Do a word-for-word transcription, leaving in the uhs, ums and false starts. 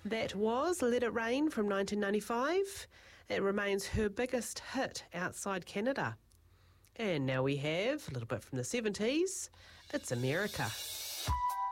That was Let It Rain from nineteen ninety-five. It remains her biggest hit outside Canada. And now we have, a little bit from the seventies, It's America.